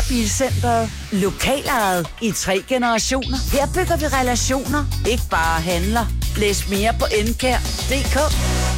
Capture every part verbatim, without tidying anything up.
Bilcentret. Lokalejet i tre generationer. Her bygger vi relationer, ikke bare handler. Læs mere på enkær punktum d k.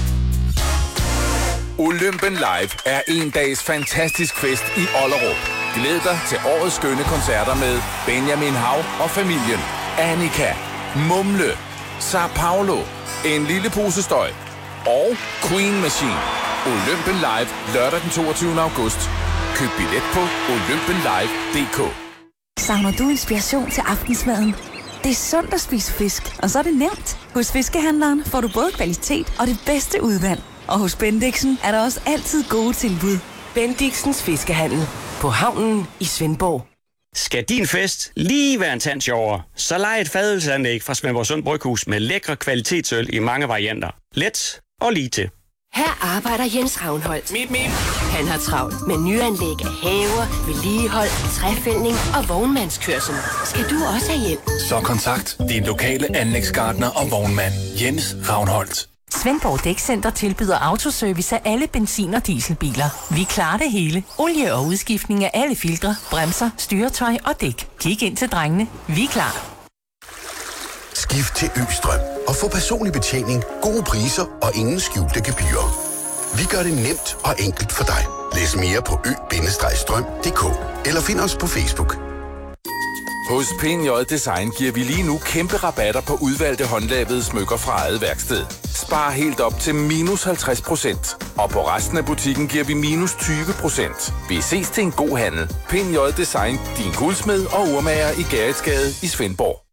Olympen Live er en dags fantastisk fest i Ollerup. Glæd dig til årets skønne koncerter med Benjamin Hav og familien, Annika, Mumle, Sao Paulo, En lille pose støj og Queen Machine. Olympen Live lørdag den toogtyvende august. Køb billet på olympen live punktum d k. Savner du inspiration til aftensmaden? Det er sundt at spise fisk, og så er det nemt. Hos Fiskehandleren får du både kvalitet og det bedste udvalg. Og hos Bendixen er der også altid gode tilbud. Bendixens Fiskehandel på havnen i Svendborg. Skal din fest lige være en tand sjovere, så lej et fadelsanlæg fra Svendborgsund Bryghus med lækre kvalitetsøl i mange varianter. Let og lige til. Her arbejder Jens Ravnholdt. Mip, mip. Han har travlt med nyanlæg af haver, vedligehold, træfældning og vognmandskørsel. Skal du også have hjælp? Så kontakt din lokale anlægsgartner og vognmand Jens Ravnholdt. Svendborg Dækcenter tilbyder autoservice af alle benzin- og dieselbiler. Vi klarer det hele. Olie og udskiftning af alle filtre, bremser, styretøj og dæk. Kig ind til drengene. Vi er klar. Skift til Østrøm og få personlig betjening, gode priser og ingen skjulte gebyrer. Vi gør det nemt og enkelt for dig. Læs mere på ø bindestreg strøm punktum d k eller find os på Facebook. Hos P N J Design giver vi lige nu kæmpe rabatter på udvalgte håndlavede smykker fra eget værksted. Spar helt op til minus halvtreds procent. Og på resten af butikken giver vi minus tyve procent. Vi ses til en god handel. P N J Design, din guldsmed og urmager i Gerritsgade i Svendborg.